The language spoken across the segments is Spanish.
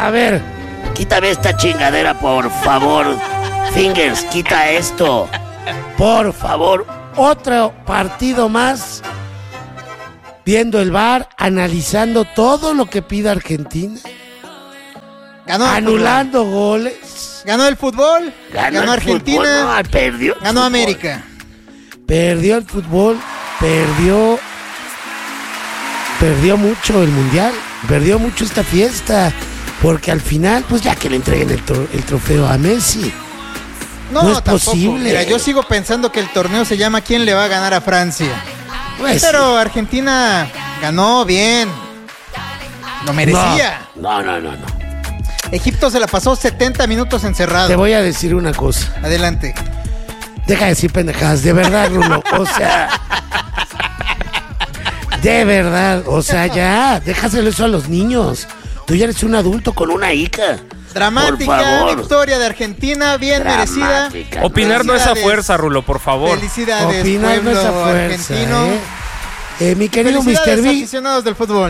A ver, quítame esta chingadera, por favor. Fingers, quita esto. Por favor. Otro partido más. Viendo el VAR, analizando todo lo que pide Argentina. Anulando goles. Ganó el fútbol. Ganó Argentina. Fútbol, no, perdió. Ganó fútbol. América. Perdió el fútbol. Perdió mucho el mundial. Perdió mucho esta fiesta. Porque al final, pues ya que le entreguen el trofeo a Messi. No es tampoco. posible. Mira, yo sigo pensando que el torneo se llama ¿Quién le va a ganar a Francia? Pues Pero sí. Argentina ganó bien. Lo merecía. No. Egipto se la pasó 70 minutos encerrado. Te voy a decir una cosa. Adelante. Deja de decir pendejadas, de verdad, Rulo. O sea, de verdad, o sea, ya, déjaselo eso a los niños. Tú ya eres un adulto con una hija. Dramática victoria de Argentina, bien merecida. Opinar no es a fuerza, Rulo, por favor. Felicidades, Opinar no es a pueblo fuerza, argentino. Mi querido Felicidades, Mr. B. aficionados del fútbol.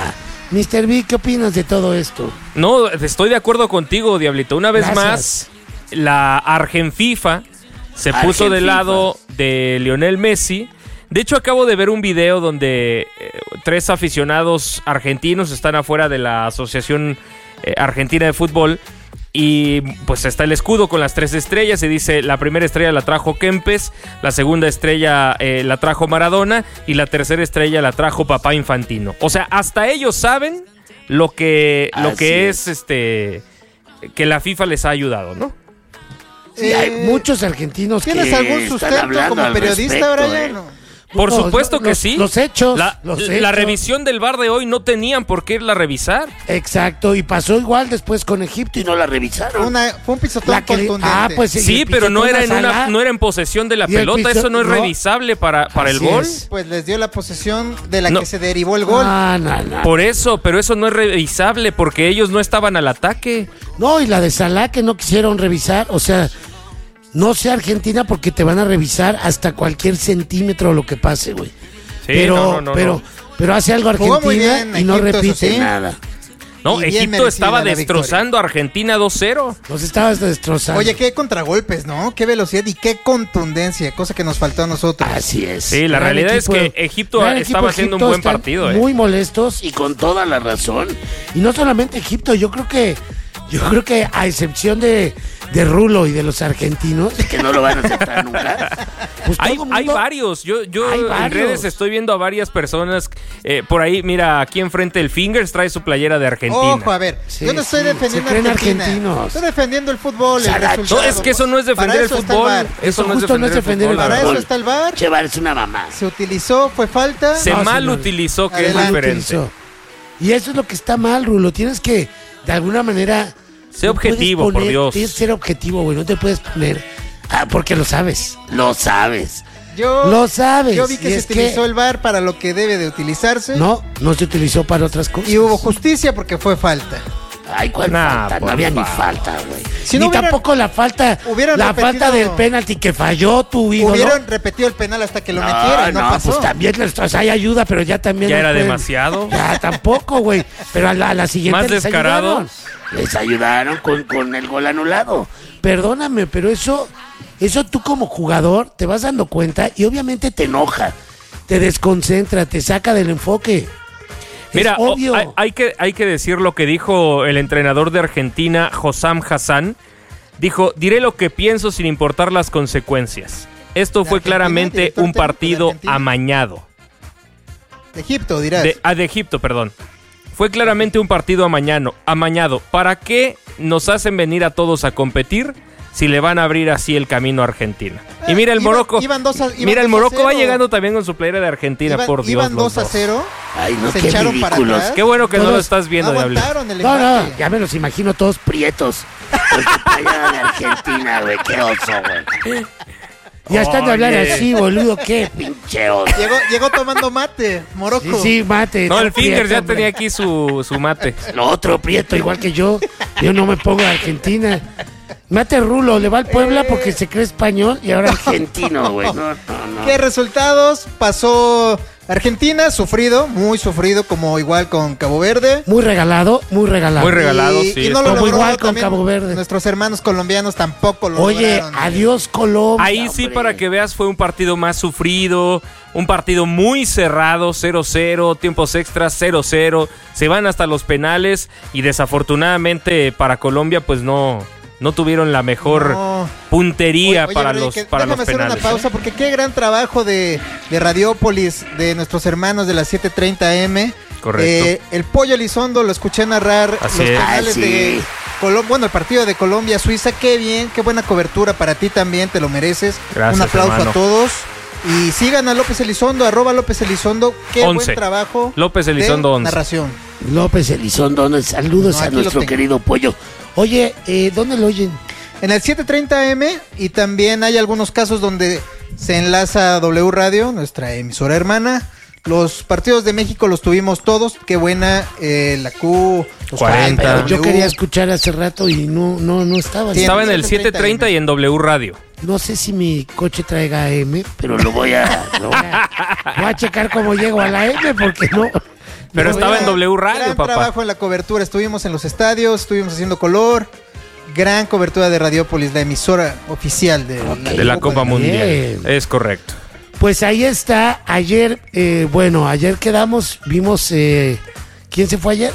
Mr. B, ¿qué opinas de todo esto? No, estoy de acuerdo contigo, Diablito. Una vez Gracias. más, la Argenfifa se puso del lado de Lionel Messi. De hecho, acabo de ver un video donde 3 aficionados argentinos están afuera de la Asociación Argentina de Fútbol y pues está el escudo con las 3 estrellas y dice: la primera estrella la trajo Kempes, la segunda estrella la trajo Maradona y la tercera estrella la trajo Papá Infantino. O sea, hasta ellos saben lo que es que la FIFA les ha ayudado, ¿no? Sí, hay muchos argentinos que ¿Tienes algún están sustento hablando como al periodista, respecto, Brian? Por No, supuesto que sí. Los hechos. La hechos. revisión del VAR de hoy no tenían por qué irla a revisar. Exacto, y pasó igual después con Egipto y no la revisaron. Fue un pisotón contundente. Pues Sí, pero no era en posesión de la pelota. Eso no es revisable para el gol. Pues les dio la posesión de la No. que se derivó el gol. No. Por eso, pero eso no es revisable porque ellos no estaban al ataque. No, y la de Salah que no quisieron revisar, o sea, no sea Argentina porque te van a revisar hasta cualquier centímetro lo que pase, güey. Sí, pero hace algo Jugó muy Argentina bien y no Egipto, repite eso sí. nada. No, Y bien Egipto merecida estaba la destrozando a Argentina 2-0. Nos estabas destrozando. Oye, qué contragolpes, ¿no? Qué velocidad y qué contundencia, cosa que nos faltó a nosotros. Así es. Sí, la Gran realidad equipo, es que Egipto gran estaba equipo haciendo un Egipto, buen están partido. Muy molestos y con toda la razón. Y no solamente Egipto, yo creo que a excepción de Rulo y de los argentinos, que no lo van a aceptar nunca. Pues Hay todo mundo- varios. Yo Hay en varios. redes estoy viendo a varias personas. Por ahí, mira, aquí enfrente el Fingers trae su playera de Argentina. Ojo, a ver, Sí, yo no estoy sí, defendiendo se creen a Argentina. argentinos. Estoy defendiendo el fútbol, el Saracho. resultado. No, es que eso no es defender Para el eso está fútbol. VAR. Eso no es justo no es defender el la Para verdad. eso está el VAR. Chevar es una mamá. Se utilizó, fue falta. Se No, mal señor. utilizó, que Adelante. es diferente. Utilizó. Y eso es lo que está mal, Rulo. Tienes que, de alguna manera... Sé no objetivo, puedes por Dios. Tienes que ser objetivo, güey. No te puedes poner... porque lo sabes. Lo sabes. Yo vi Y que se es utilizó el VAR para lo que debe de utilizarse. No se utilizó para otras cosas. Y hubo justicia porque fue falta. Ay, ¿cuál Nah, falta? No por había ni favor. falta, güey. Si Ni no hubieran- tampoco la falta hubieran repetido- falta del penalti que falló tu ídolo. Hubieron repetido el penal hasta que lo metieran, no pasó. Pues también hay ayuda, pero ya también... Ya no era pueden. demasiado. Ya tampoco, güey. Pero a la siguiente Más les descarados. ayudaron. Les ayudaron con el gol anulado. Perdóname, pero eso tú como jugador te vas dando cuenta y obviamente te enoja, te desconcentra, te saca del enfoque. Mira, Es obvio. hay que decir lo que dijo el entrenador de Argentina, Hossam Hassan. Dijo: diré lo que pienso sin importar las consecuencias. Esto ¿De fue Argentina, claramente director un técnico de partido Argentina? amañado. De Egipto, dirás. De Egipto, perdón. Fue claramente un partido amañado. ¿Para qué nos hacen venir a todos a competir si le van a abrir así el camino a Argentina? Y mira el Morocco. Iban El Morocco va llegando también con su playera de Argentina, por Dios. Iban los 2-0. Ay, no, Se qué echaron para ridículos. atrás. Qué bueno que no lo Todos estás viendo, Diablito. Aguantaron el No, empate. ya me los imagino todos prietos. Con su playera de Argentina, güey. Qué oso, güey. Ya están de hablar Oye. así, boludo. Qué pinche oso. Llegó tomando mate, Morocco. Sí, mate. No, el está Fingers prieto, ya hombre. tenía aquí su mate. Lo otro prieto, igual que yo. Yo no me pongo de Argentina. Mate Rulo, le va al Puebla porque se cree español y ahora argentino, güey. No. ¿Qué resultados? Pasó Argentina, sufrido, muy sufrido, como igual con Cabo Verde. Muy regalado. Muy regalado, sí. Y no lo Como logró igual con también. Cabo Verde. Nuestros hermanos colombianos tampoco lo Oye, lograron. adiós Colombia. Ahí sí, hombre. para que veas, fue un partido más sufrido, un partido muy cerrado, 0-0, tiempos extras, 0-0, se van hasta los penales y desafortunadamente para Colombia pues no tuvieron la mejor No. puntería Oye, para Rey, los que penales. déjame hacer una pausa porque qué gran trabajo de Radiópolis, de nuestros hermanos de las 7:30 AM. Correcto. El Pollo Elizondo lo escuché narrar Así los es. penales Sí. de Colombia, el partido de Colombia-Suiza. Qué bien, qué buena cobertura para ti también, te lo mereces. Gracias, un aplauso hermano. a todos. Y sigan a López Elizondo, @López Elizondo. Qué 11. buen trabajo. López Elizondo, de 11. narración. López Elizondo, saludos No, a aquí lo nuestro tengo. querido Pollo. Oye, ¿dónde lo oyen? En el 7:30 AM y también hay algunos casos donde se enlaza a W Radio, nuestra emisora hermana. Los partidos de México los tuvimos todos. Qué buena la Q, los 40. Pero yo W. quería escuchar hace rato y no estaba. Sí, Estaba en el 7:30 7:30 y en W Radio. No sé si mi coche traiga AM, pero voy a checar cómo llego a la M porque no. Pero no estaba veo. en W Radio, Gran papá. trabajo en la cobertura. Estuvimos en los estadios, estuvimos haciendo color. Gran cobertura de Radiópolis, la emisora oficial de De la Copa Bien. Mundial. Es correcto. Pues ahí está. Ayer, ayer quedamos, vimos. ¿Quién se fue ayer?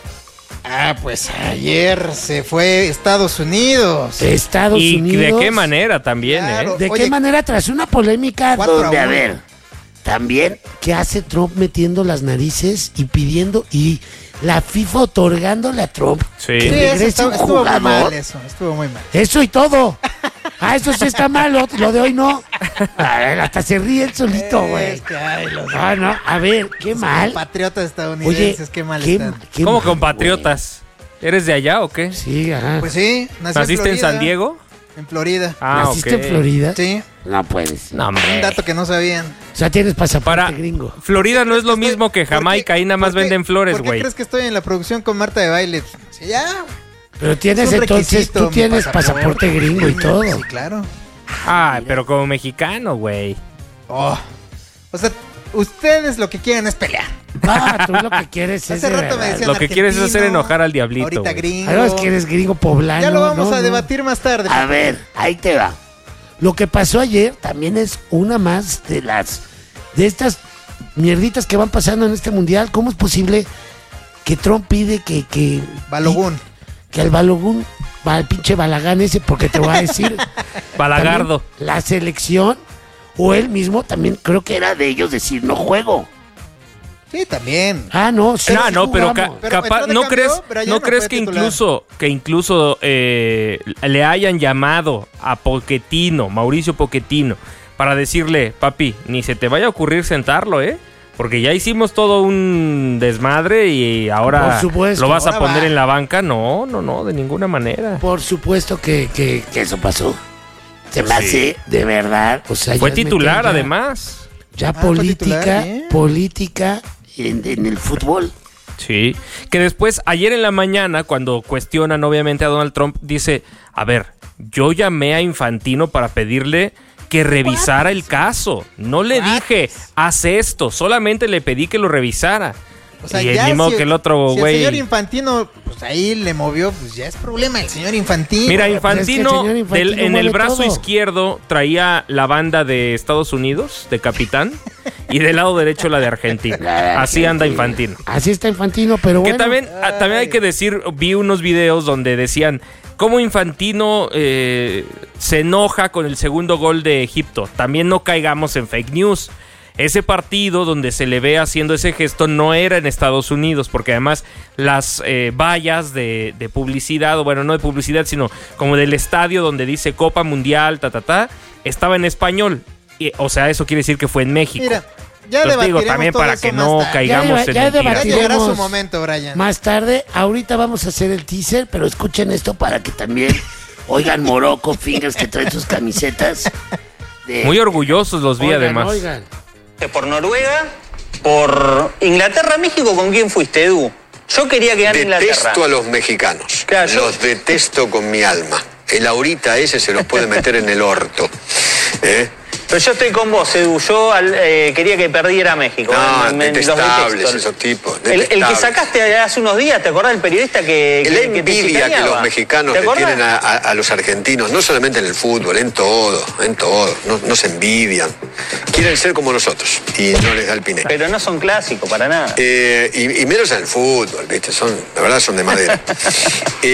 Pues ayer se fue Estados Unidos. Estados ¿Y Unidos. de qué manera también, Claro. ¿De Oye, qué manera? Tras una polémica 4-1. donde, a ver, también, ¿qué hace Trump metiendo las narices y pidiendo, y la FIFA otorgándole a Trump Sí. que Sí, regrese eso un estuvo muy mal, jugador? estuvo muy mal. Eso y todo. Eso sí está mal, lo de hoy no. Ay, hasta se ríe el solito, güey. Es que, ay, los No, a ver, qué mal. patriotas Oye, estadounidenses, qué mal están. qué ¿Cómo mal, compatriotas? ¿Eres de allá o qué? güey. Sí, ajá. Pues sí, ¿Naciste en San Diego? En Florida. ¿Naciste ok. en Florida? Sí, No puedes. No, un hombre. dato que no sabían. O sea, tienes pasaporte Para gringo. Florida no es lo Estoy- mismo que Jamaica, ahí nada más ¿por qué- venden flores, ¿Por qué güey. crees que estoy en la producción con Marta de Baile? Sí, ya. Pero tienes Es un entonces, requisito, tú mi tienes pasaporte gringo y todo. Sí, claro. Ay, pero como mexicano, güey. Oh. O sea, ustedes lo que quieren es pelear. Ah, tú lo que quieres es Hace de rato me verdad. decían Lo que quieres es hacer argentino, enojar al diablito, ahorita güey. gringo. Además que eres gringo poblano. Ya lo vamos no, a no. debatir más tarde. A ver, ahí te va. Lo que pasó ayer también es una más de estas mierditas que van pasando en este mundial. ¿Cómo es posible que Trump pide que Balogún. que al Balogún, al pinche Balagán ese, porque te voy a decir, Balagardo. también la selección o él mismo también creo que era de ellos decir no juego. Sí, también. Ah, no, sí, sí No, pero jugamos. Pero capaz, entró de ¿no cambio, crees, Brian, no ¿o crees fue que titular? incluso le hayan llamado a Pochettino, Mauricio Pochettino, para decirle, papi, ni se te vaya a ocurrir sentarlo, porque ya hicimos todo un desmadre y ahora Por supuesto, lo vas a ahora poner va. en la banca? No, de ninguna manera. Por supuesto que eso pasó. Se me hace de verdad. O sea, Fue ya titular, meten además. Ya fue titular, política en el fútbol. Sí, que después, ayer en la mañana, cuando cuestionan obviamente a Donald Trump, dice, a ver, yo llamé a Infantino para pedirle que revisara el caso. No le dije, haz esto, solamente le pedí que lo revisara. O sea, y ya ni modo si- que el otro si güey... el señor Infantino, pues ahí le movió, pues ya es problema el señor Infantino. Mira, Pues es que el Infantino, señor Infantino en el mueve brazo todo. izquierdo traía la banda de Estados Unidos, de capitán, y del lado derecho la de Argentina. Así anda Infantino. Así está Infantino, pero Que bueno. también hay que decir, vi unos videos donde decían cómo Infantino se enoja con el segundo gol de Egipto. También no caigamos en fake news. Ese partido donde se le ve haciendo ese gesto no era en Estados Unidos, porque además las vallas de publicidad, o bueno, no de publicidad, sino como del estadio donde dice Copa Mundial, estaba en español. O sea, eso quiere decir que fue en México. Mira, ya Entonces, debatiremos digo, también todo para eso que más no tarde. caigamos Ya en debatiremos. Ya mentiras. llegará su Diremos momento, Brian. Más tarde, ahorita vamos a hacer el teaser, pero escuchen esto para que también oigan Morocco Fingers que traen sus camisetas. Muy orgullosos los vi, Oigan, además. oigan. Por Noruega, por Inglaterra, México, ¿con quién fuiste, Edu? Yo quería que gane Inglaterra. Detesto a los mexicanos. Claro, yo- Los detesto con mi alma. El ahorita ese se los puede meter en el orto. Pero yo estoy con vos, Edu. Yo quería que perdiera México. No, detestables esos tipos. El que sacaste hace unos días, ¿te acordás del periodista que la envidia que los mexicanos le tienen a los argentinos, no solamente en el fútbol, en todo. No se envidian. Quieren ser como nosotros y no les da el piné. Pero no son clásicos para nada. Y menos en el fútbol, ¿viste? La verdad son de madera.